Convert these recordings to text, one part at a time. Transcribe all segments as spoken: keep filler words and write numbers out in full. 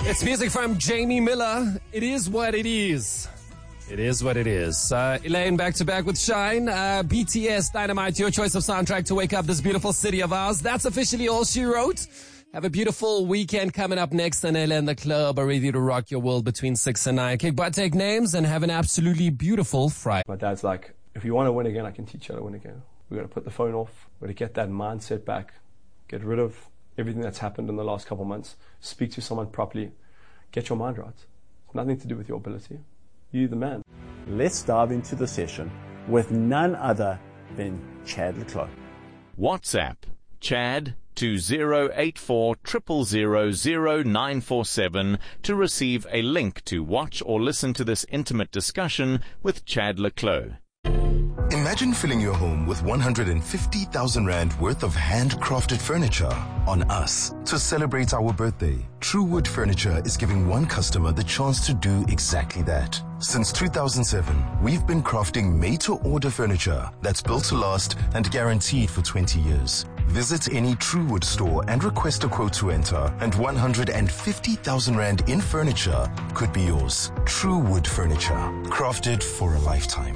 It's music from Jamie Miller. It is what it is. It is what it is. Uh, Elaine, back to back with Shine. Uh, B T S, Dynamite, your choice of soundtrack to wake up this beautiful city of ours. That's officially all she wrote. Have a beautiful weekend coming up next. And Ella and the club are ready to rock your world between six and nine. Kick butt, take names, and have an absolutely beautiful Friday. My dad's like, if you want to win again, I can teach you how to win again. We've got to put the phone off. We've got to get that mindset back. Get rid of everything that's happened in the last couple of months. Speak to someone properly. Get your mind right. It's nothing to do with your ability. You, the man. Let's dive into the session with none other than Chad le Clos. WhatsApp Chad to zero eight four zero zero zero zero nine four seven to receive a link to watch or listen to this intimate discussion with Chad le Clos. Imagine filling your home with one hundred fifty thousand rand worth of handcrafted furniture on us. To celebrate our birthday, Truewood Furniture is giving one customer the chance to do exactly that. Since two thousand seven, we've been crafting made-to-order furniture that's built to last and guaranteed for twenty years. Visit any Truewood store and request a quote to enter, and one hundred fifty thousand rand in furniture could be yours. Truewood Furniture, crafted for a lifetime.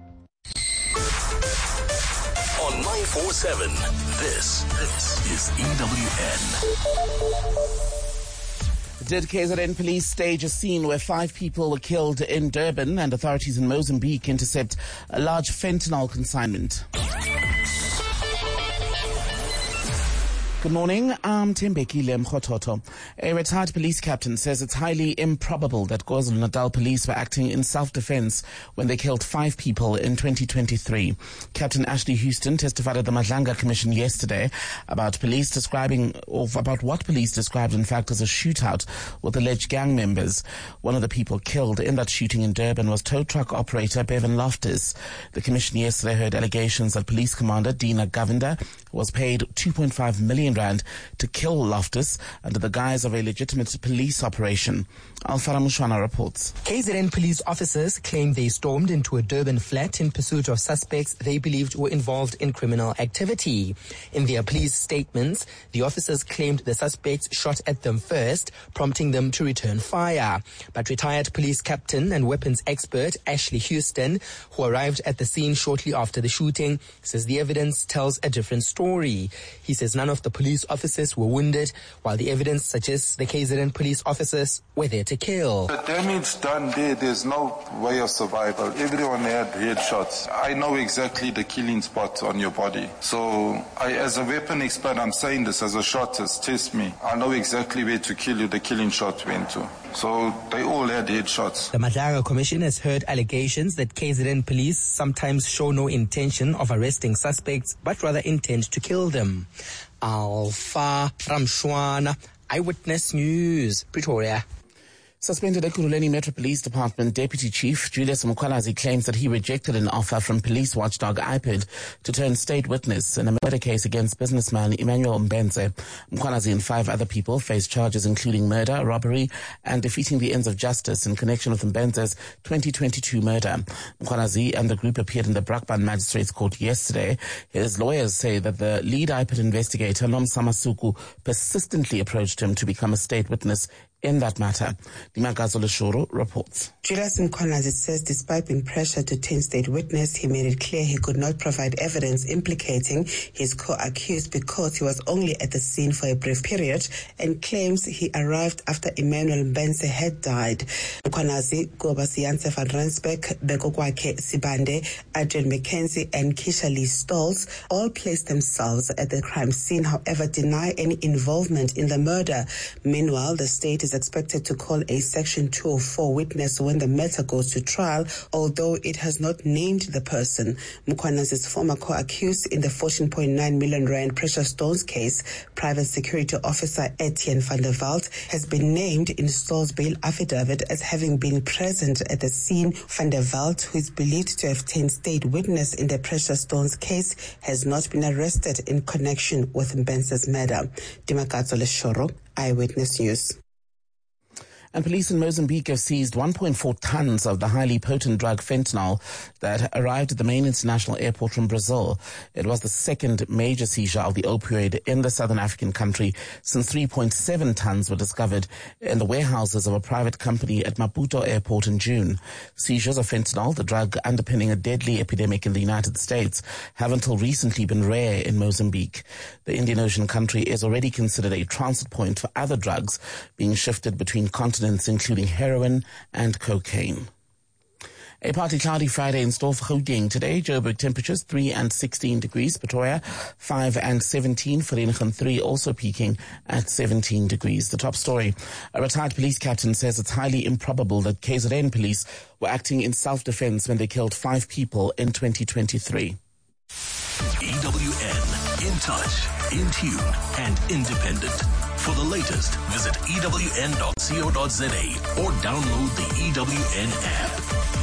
On nine four seven, this, this is E W N. Did K Z N police stage a scene where five people were killed in Durban, and authorities in Mozambique intercept a large fentanyl consignment? Good morning, I'm Tembekile Mkhototo. A retired police captain says it's highly improbable that KwaZulu-Natal police were acting in self-defense when they killed five people in twenty twenty-three. Captain Ashley Houston testified at the Madlanga Commission yesterday about police describing, or about what police described in fact as a shootout with alleged gang members. One of the people killed in that shooting in Durban was tow truck operator Bevan Loftus. The commission yesterday heard allegations that police commander Dina Govender was paid two point five million rand to kill Loftus under the guise of a legitimate police operation. Alfara Mushwana reports. K Z N police officers claim they stormed into a Durban flat in pursuit of suspects they believed were involved in criminal activity. In their police statements, the officers claimed the suspects shot at them first, prompting them to return fire. But retired police captain and weapons expert Ashley Houston, who arrived at the scene shortly after the shooting, says the evidence tells a different story. He says none of the police officers were wounded, while the evidence suggests the K Z N police officers were there to kill. The damage done there, there's no way of survival. Everyone had headshots. I know exactly the killing spot on your body. So I, as a weapon expert, I'm saying this as a shotist, test me. I know exactly where to kill you, the killing shot went to. So they all had headshots. The Madlanga Commission has heard allegations that K Z N police sometimes show no intention of arresting suspects, but rather intend to kill them. Alpha Ramshwana, Eyewitness News, Pretoria. Suspended Ekurhuleni Metro Police Department Deputy Chief Julius Mkhwanazi claims that he rejected an offer from police watchdog I P I D to turn state witness in a murder case against businessman Emmanuel Mbenze. Mkhwanazi and five other people face charges including murder, robbery, and defeating the ends of justice in connection with Mbenze's twenty twenty-two murder. Mkhwanazi and the group appeared in the Brakpan Magistrates Court yesterday. His lawyers say that the lead I P I D investigator, Nomsama Suku, persistently approached him to become a state witness in that matter. Dimakazo Leshoro reports. Julius Mkhwanazi says despite being pressured to turn state witness, he made it clear he could not provide evidence implicating his co-accused because he was only at the scene for a brief period, and claims he arrived after Emmanuel Mbenze had died. Mkhwanazi, Gobasianse van Rensbeck, Bekokwake Sibande, Adrian McKenzie, and Keisha Lee Stolz all placed themselves at the crime scene, however deny any involvement in the murder. Meanwhile, the state is expected to call a Section two oh four witness when the matter goes to trial, although it has not named the person. Mkhwanazi's former co-accused in the fourteen point nine million rand Precious Stones case, Private Security Officer Etienne van der Walt, has been named in Stoll's bail affidavit as having been present at the scene. Van der Walt, who is believed to have turned state witness in the Precious Stones case, has not been arrested in connection with Mbenze's murder. Dimakazo Leshoro, Eyewitness News. And police in Mozambique have seized one point four tons of the highly potent drug fentanyl that arrived at the main international airport from Brazil. It was the second major seizure of the opioid in the southern African country since three point seven tons were discovered in the warehouses of a private company at Maputo Airport in June. Seizures of fentanyl, the drug underpinning a deadly epidemic in the United States, have until recently been rare in Mozambique. The Indian Ocean country is already considered a transit point for other drugs being shifted between continents, including heroin and cocaine. A partly cloudy Friday in store for Gauteng today. Joburg temperatures three and sixteen degrees. Pretoria five and seventeen. Vereeniging three also peaking at seventeen degrees. The top story. A retired police captain says it's highly improbable that K Z N police were acting in self-defense when they killed five people in twenty twenty-three. E W N, in touch, in tune, and independent. For the latest, visit E W N dot co dot za or download the E W N app.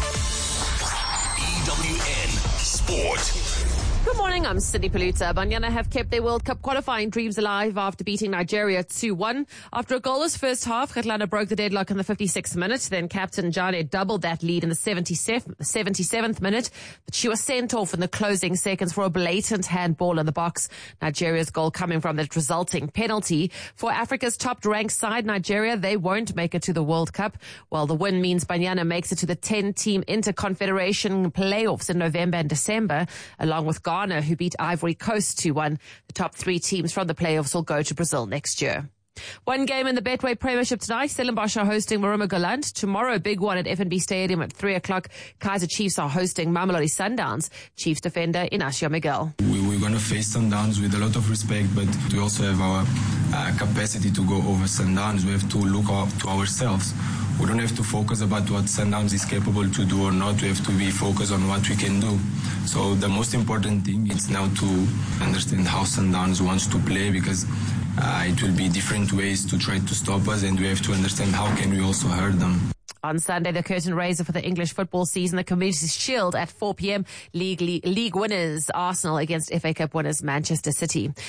E W N Sport. Good morning, I'm Cindy Paluta. Banyana have kept their World Cup qualifying dreams alive after beating Nigeria two one. After a goalless first half, Kgatlana broke the deadlock in the fifty-sixth minute. Then captain Jane doubled that lead in the seventy-seventh minute. But she was sent off in the closing seconds for a blatant handball in the box. Nigeria's goal coming from that resulting penalty. For Africa's top-ranked side, Nigeria, they won't make it to the World Cup. While the win means Banyana makes it to the ten-team Interconfederation playoffs in November and December, along with Ghana, who beat Ivory Coast two one. The top three teams from the playoffs will go to Brazil next year. One game in the Betway Premiership tonight. Stellenbosch are hosting Maruma Galant. Tomorrow, big one at F N B Stadium at three o'clock. Kaizer Chiefs are hosting Mamelodi Sundowns. Chiefs defender Inacio Miguel. We, we're going to face Sundowns with a lot of respect, but we also have our uh, capacity to go over Sundowns. We have to look up to ourselves. We don't have to focus about what Sundowns is capable to do or not. We have to be focused on what we can do. So the most important thing is now to understand how Sundowns wants to play, because uh, it will be different ways to try to stop us, and we have to understand how can we also hurt them. On Sunday, the curtain raiser for the English football season, the Community Shield at four p.m. League, league, league winners Arsenal against F A Cup winners Manchester City.